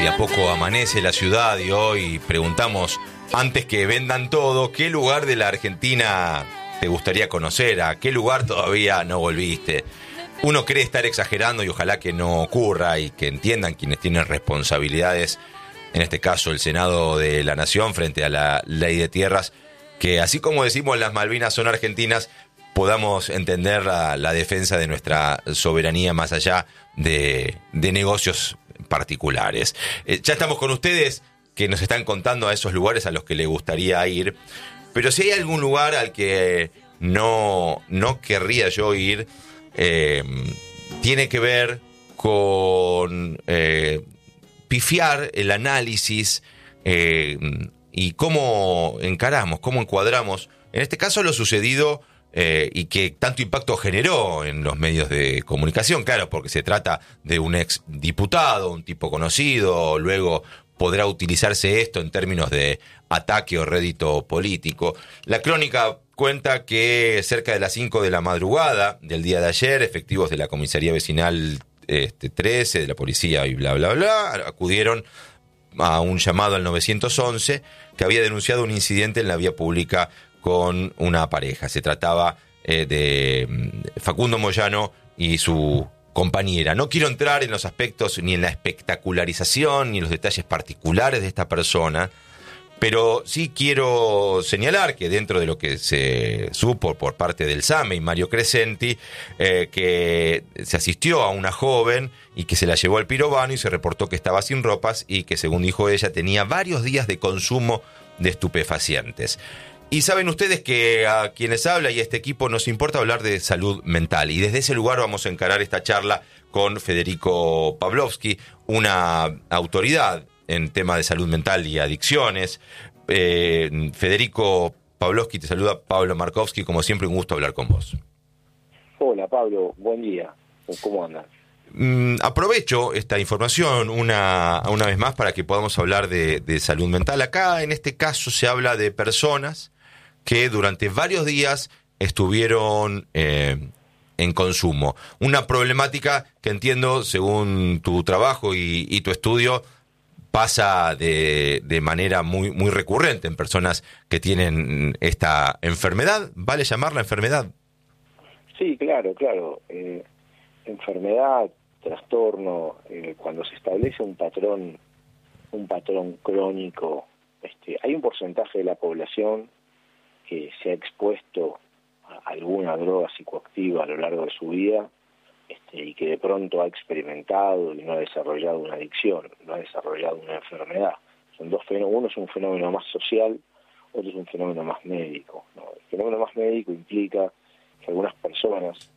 de a poco amanece la ciudad y hoy preguntamos, antes que vendan todo, ¿qué lugar de la Argentina te gustaría conocer? ¿A qué lugar todavía no volviste? Uno cree estar exagerando y ojalá que no ocurra y que entiendan quienes tienen responsabilidades, en este caso el Senado de la Nación frente a la Ley de Tierras, que así como decimos las Malvinas son argentinas, podamos entender la defensa de nuestra soberanía más allá de negocios particulares. Ya estamos con ustedes que nos están contando a esos lugares a los que les gustaría ir, pero si hay algún lugar al que no querría yo ir, tiene que ver con pifiar el análisis y cómo encaramos, cómo encuadramos, en este caso lo sucedido y que tanto impacto generó en los medios de comunicación, claro, porque se trata de un ex diputado, un tipo conocido, luego podrá utilizarse esto en términos de ataque o rédito político. La crónica cuenta que cerca de las 5 de la madrugada del día de ayer, efectivos de la comisaría vecinal 13, de la policía y bla, bla, bla, acudieron a un llamado al 911 que había denunciado un incidente en la vía pública con una pareja. Se trataba de Facundo Moyano y su compañera. No quiero entrar en los aspectos ni en la espectacularización ni en los detalles particulares de esta persona, pero sí quiero señalar que dentro de lo que se supo por parte del SAME y Mario Crescenti, que se asistió a una joven y que se la llevó al pirobano y se reportó que estaba sin ropas y que, según dijo ella, tenía varios días de consumo de estupefacientes. Y saben ustedes que a quienes habla y a este equipo nos importa hablar de salud mental. Y desde ese lugar vamos a encarar esta charla con Federico Pavlovsky, una autoridad en tema de salud mental y adicciones. Federico Pavlovsky, te saluda Pablo Markovsky. Como siempre, un gusto hablar con vos. Hola, Pablo. Buen día. ¿Cómo andas? Aprovecho esta información una vez más para que podamos hablar de salud mental. Acá, en este caso, se habla de personas que durante varios días estuvieron en consumo. Una problemática que entiendo, según tu trabajo y tu estudio, pasa de manera muy recurrente en personas que tienen esta enfermedad. ¿Vale llamarla enfermedad? Sí, claro. Enfermedad, trastorno, cuando se establece un patrón crónico, hay un porcentaje de la población que se ha expuesto a alguna droga psicoactiva a lo largo de su vida, y que de pronto ha experimentado y no ha desarrollado una adicción, no ha desarrollado una enfermedad. Son dos fenómenos. Uno es un fenómeno más social, otro es un fenómeno más médico, ¿no? El fenómeno más médico implica que algunas personas,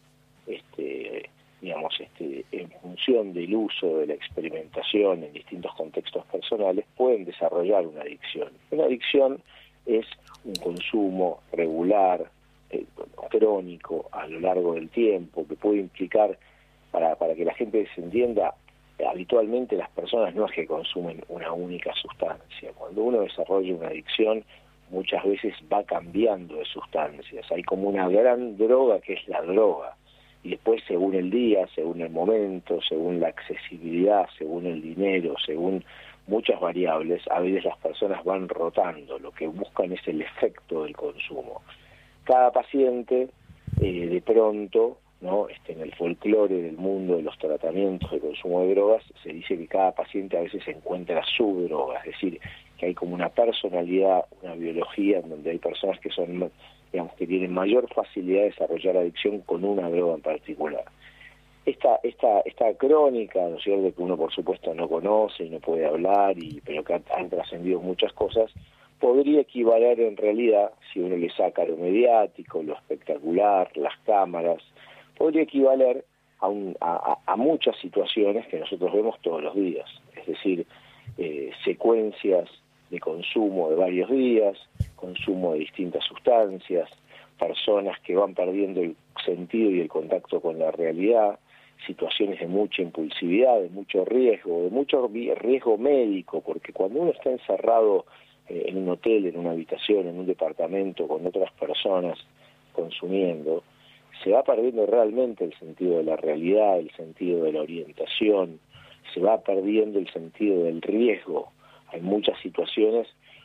en función del uso de la experimentación en distintos contextos personales, pueden desarrollar una adicción. Una adicción es un consumo regular, crónico, a lo largo del tiempo, que puede implicar, para que la gente se entienda, habitualmente las personas no es que consumen una única sustancia. Cuando uno desarrolla una adicción, muchas veces va cambiando de sustancias. Hay como una gran droga que es la droga, y después, según el día, según el momento, según la accesibilidad, según el dinero, según muchas variables, a veces las personas van rotando. Lo que buscan es el efecto del consumo. Cada paciente, de pronto, ¿no? En el folclore del mundo de los tratamientos de consumo de drogas, se dice que cada paciente a veces encuentra su droga, es decir, que hay como una personalidad, una biología en donde hay personas que son, que tienen mayor facilidad de desarrollar adicción con una droga en particular. Esta crónica, ¿no es cierto?, que uno por supuesto no conoce y no puede hablar, pero que han trascendido muchas cosas, podría equivaler en realidad, si uno le saca lo mediático, lo espectacular, las cámaras, podría equivaler a muchas situaciones que nosotros vemos todos los días, es decir, secuencias de consumo de varios días, consumo de distintas sustancias, personas que van perdiendo el sentido y el contacto con la realidad, situaciones de mucha impulsividad, de mucho riesgo médico, porque cuando uno está encerrado en un hotel, en una habitación, en un departamento con otras personas consumiendo, se va perdiendo realmente el sentido de la realidad, el sentido de la orientación, se va perdiendo el sentido del riesgo. Hay muchas situaciones,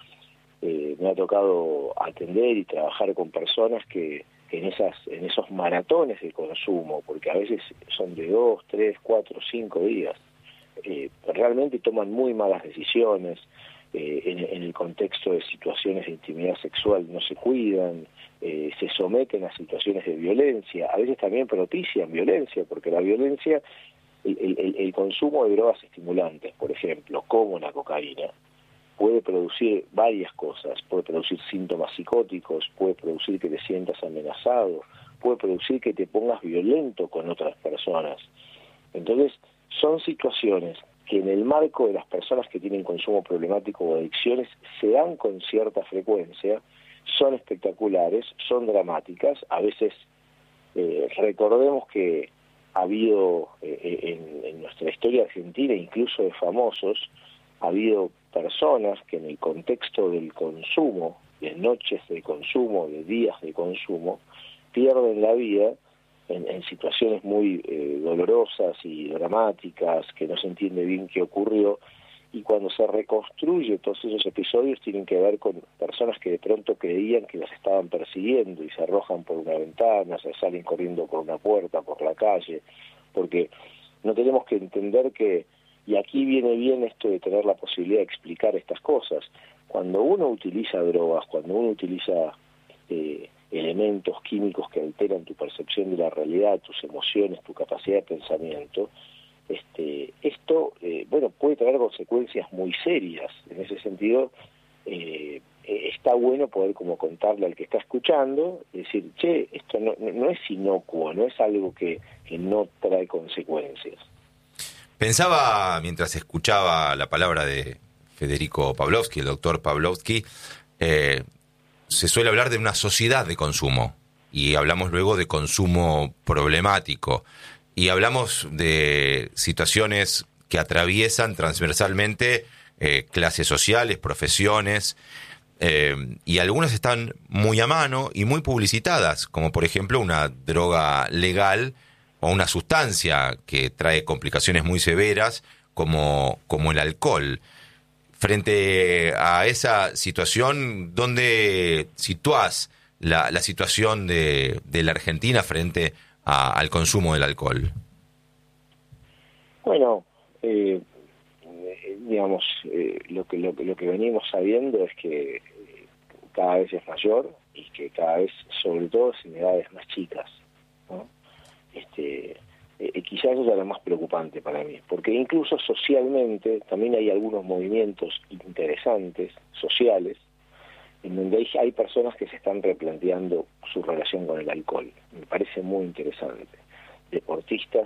me ha tocado atender y trabajar con personas que en esos maratones de consumo, porque a veces son de 2, 3, 4, 5 días, realmente toman muy malas decisiones, en el contexto de situaciones de intimidad sexual no se cuidan, se someten a situaciones de violencia, a veces también propician violencia, porque la violencia, el consumo de drogas estimulantes, por ejemplo, como la cocaína, puede producir varias cosas, puede producir síntomas psicóticos, puede producir que te sientas amenazado, puede producir que te pongas violento con otras personas. Entonces, son situaciones que en el marco de las personas que tienen consumo problemático o adicciones se dan con cierta frecuencia, son espectaculares, son dramáticas. A veces recordemos que ha habido en nuestra historia argentina, incluso de famosos, ha habido personas que en el contexto del consumo, de noches de consumo, de días de consumo, pierden la vida en situaciones muy dolorosas y dramáticas, que no se entiende bien qué ocurrió, y cuando se reconstruye todos esos episodios tienen que ver con personas que de pronto creían que las estaban persiguiendo y se arrojan por una ventana, se salen corriendo por una puerta, por la calle, porque no tenemos que entender que, y aquí viene bien esto de tener la posibilidad de explicar estas cosas, cuando uno utiliza drogas, cuando uno utiliza elementos químicos que alteran tu percepción de la realidad, tus emociones, tu capacidad de pensamiento, esto puede tener consecuencias muy serias. En ese sentido, está bueno poder como contarle al que está escuchando, decir, che, esto no es inocuo, no es algo que no trae consecuencias. Pensaba, mientras escuchaba la palabra de Federico Pavlovsky, el doctor Pavlovsky, se suele hablar de una sociedad de consumo, y hablamos luego de consumo problemático, y hablamos de situaciones que atraviesan transversalmente clases sociales, profesiones, y algunas están muy a mano y muy publicitadas, como por ejemplo una droga legal o una sustancia que trae complicaciones muy severas como el alcohol. Frente a esa situación, ¿dónde sitúas la situación de la Argentina frente al consumo del alcohol? Bueno, lo que venimos sabiendo es que cada vez es mayor y que cada vez, sobre todo, es en edades más chicas, ¿no? Quizás eso es lo más preocupante para mí, porque incluso socialmente también hay algunos movimientos interesantes, sociales, en donde hay personas que se están replanteando su relación con el alcohol. Me parece muy interesante. Deportistas,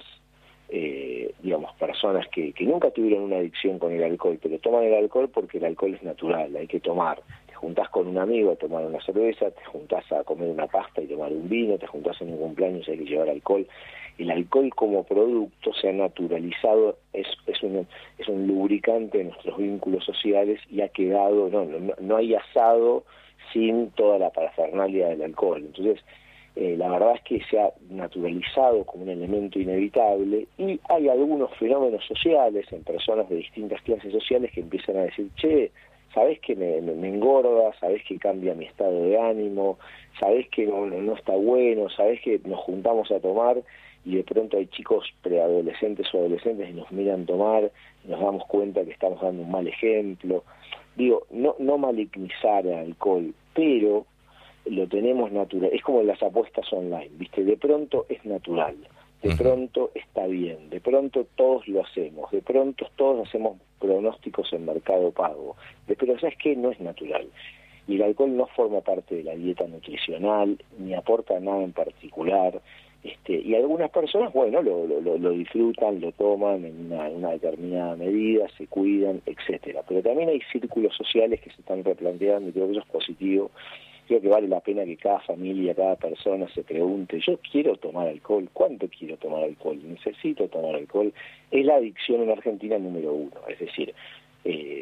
personas que nunca tuvieron una adicción con el alcohol, pero toman el alcohol porque el alcohol es natural, hay que tomar. Te juntás con un amigo a tomar una cerveza, te juntás a comer una pasta y tomar un vino, te juntás en un cumpleaños y hay que llevar alcohol. El alcohol como producto se ha naturalizado, es un lubricante de nuestros vínculos sociales y ha quedado, no hay asado sin toda la parafernalia del alcohol. Entonces, la verdad es que se ha naturalizado como un elemento inevitable, y hay algunos fenómenos sociales en personas de distintas clases sociales que empiezan a decir, che, ¿sabés que me engorda? ¿Sabés que cambia mi estado de ánimo? ¿Sabés que no está bueno? ¿Sabés que nos juntamos a tomar y de pronto hay chicos preadolescentes o adolescentes y nos miran tomar y nos damos cuenta que estamos dando un mal ejemplo? Digo, no malignizar el alcohol, pero lo tenemos natural, es como las apuestas online, ¿viste? De pronto es natural, de pronto está bien, de pronto todos lo hacemos, de pronto todos hacemos pronósticos en Mercado Pago, pero ¿sabes qué? No es natural. Y el alcohol no forma parte de la dieta nutricional, ni aporta nada en particular, y algunas personas, bueno, lo disfrutan, lo toman en una determinada medida, se cuidan, etcétera. Pero también hay círculos sociales que se están replanteando y creo que eso es positivo. Creo que vale la pena que cada familia, cada persona se pregunte, yo quiero tomar alcohol, ¿cuánto quiero tomar alcohol? ¿Necesito tomar alcohol? Es la adicción en Argentina número 1, es decir,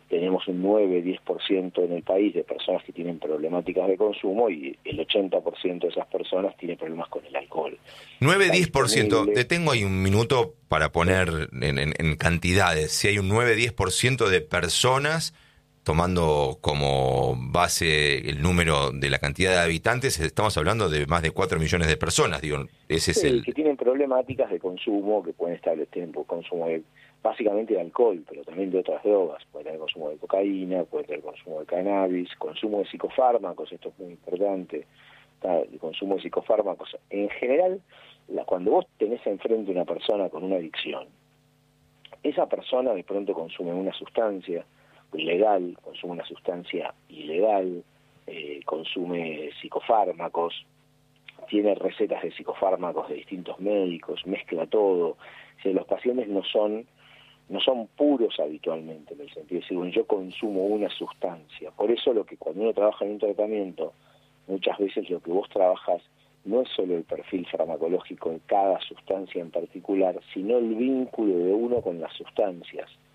tenemos un 9-10% en el país de personas que tienen problemáticas de consumo y el 80% de esas personas tiene problemas con el alcohol. 9-10%, te tengo ahí un minuto para poner en cantidades. Si hay un 9-10% de personas, tomando como base el número de la cantidad de habitantes, estamos hablando de más de 4 millones de personas, digo, ese es el... Que tienen problemáticas de consumo, que pueden establecer consumo básicamente de alcohol, pero también de otras drogas. Pueden tener consumo de cocaína, pueden tener consumo de cannabis, consumo de psicofármacos, esto es muy importante, el consumo de psicofármacos. En general, cuando vos tenés enfrente una persona con una adicción, esa persona de pronto consume una sustancia ilegal, consume una sustancia ilegal, consume psicofármacos, tiene recetas de psicofármacos de distintos médicos, mezcla todo. O sea, los pacientes no son puros habitualmente, en el sentido de decir, bueno, yo consumo una sustancia. Por eso cuando uno trabaja en un tratamiento, muchas veces lo que vos trabajas no es solo el perfil farmacológico de cada sustancia en particular, sino el vínculo de uno con las sustancias.